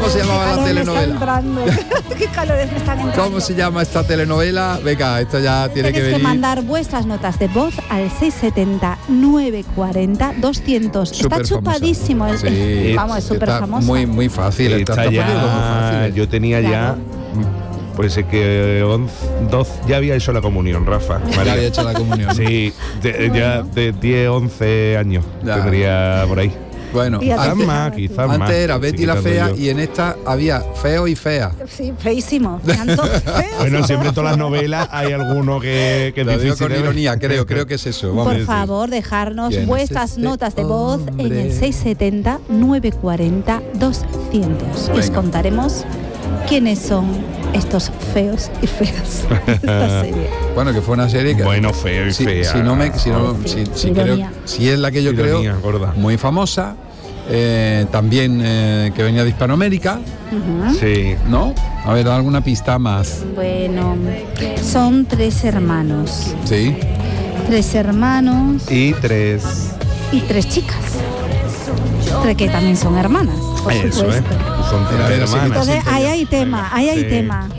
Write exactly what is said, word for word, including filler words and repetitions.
¿Cómo se llamaba la telenovela? Qué calores me están entrando. ¿Cómo se llama esta telenovela? Venga, esto ya tiene que Tenéis venir. que mandar vuestras notas de voz al seis setenta, nueve cuarenta, doscientos. Está Súper chupadísimo. famosa. Es, Sí, vamos, es súper está famoso. Muy, muy fácil. Está está ya, poniendo muy fácil. yo tenía Claro. ya, pues es que once, doce, ya había hecho la comunión, Rafa. Ya María. había hecho la comunión. Sí, de, ya de diez, once años Ya. tendría por ahí. Bueno, Y Quizás antes, más, quizás más. antes era Betty la Quitando fea yo. y en esta había feo y fea. Sí, feísimo. Eran todos feos. Bueno, siempre en todas las novelas hay alguno que, que es Lo digo difícil con de ver. ironía, creo, creo que es eso. Vamos. Por favor, dejarnos ¿Quién es vuestras este notas de voz en el hombre? seis setenta, nueve cuarenta, doscientos. Y os Venga. contaremos quiénes son estos feos y feas de esta serie. Bueno, que fue una serie que Bueno, feo y si, fea. si no me si, no, Sí, si, si ironía. creo si es la que yo Ironía, creo gorda. muy famosa, eh, también eh, que venía de Hispanoamérica, Ujú. Sí. ¿no? A ver, alguna pista más. Bueno, son tres hermanos. Sí. Tres hermanos Y tres. y tres chicas. Tres que también son hermanas, por Eso, ¿eh? supuesto. Son Mira, tres mira, sí que hermanas. Entonces, ahí hay tema, ahí hay Sí. tema.